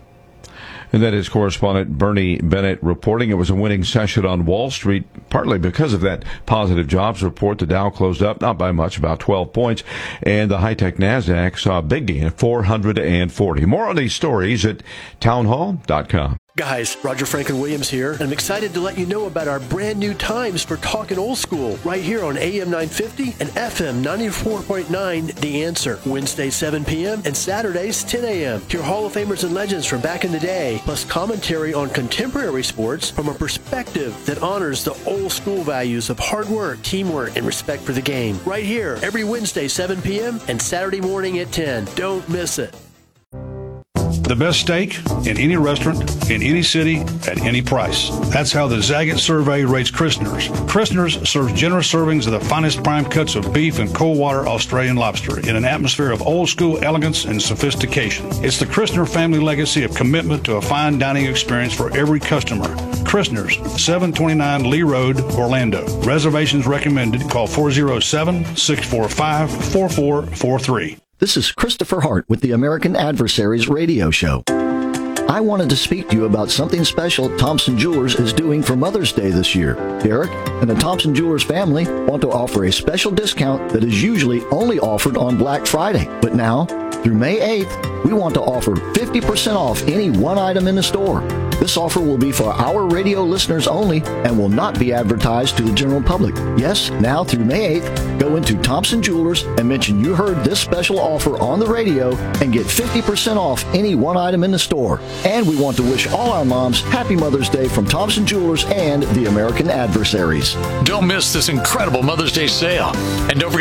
And that is correspondent Bernie Bennett reporting. It was a winning session on Wall Street, partly because of that positive jobs report. The Dow closed up, not by much, about twelve points. And the high-tech NASDAQ saw a big gain of four hundred forty. More on these stories at townhall dot com. Guys, Roger Franklin Williams here, and I'm excited to let you know about our brand new times for Talkin' Old School right here on A M nine fifty and F M ninety-four point nine The Answer. Wednesdays seven p.m. and Saturdays ten a.m. Hear Hall of Famers and legends from back in the day, plus commentary on contemporary sports from a perspective that honors the old school values of hard work, teamwork, and respect for the game. Right here, every Wednesday seven p.m. and Saturday morning at ten. Don't miss it. The best steak in any restaurant, in any city, at any price. That's how the Zagat survey rates Christner's. Christner's serves generous servings of the finest prime cuts of beef and cold water Australian lobster in an atmosphere of old school elegance and sophistication. It's the Christner family legacy of commitment to a fine dining experience for every customer. Christner's, seven twenty-nine Lee Road, Orlando. Reservations recommended. Call four oh seven, six four five, four four four three. This is Christopher Hart with the American Adversaries Radio Show. I wanted to speak to you about something special Thompson Jewelers is doing for Mother's Day this year. Derek and the Thompson Jewelers family want to offer a special discount that is usually only offered on Black Friday. But now, through May eighth, we want to offer fifty percent off any one item in the store. This offer will be for our radio listeners only and will not be advertised to the general public. Yes, now through May eighth, go into Thompson Jewelers and mention you heard this special offer on the radio and get fifty percent off any one item in the store. And we want to wish all our moms Happy Mother's Day from Thompson Jewelers and the American Adversaries. Don't miss this incredible Mother's Day sale. And don't forget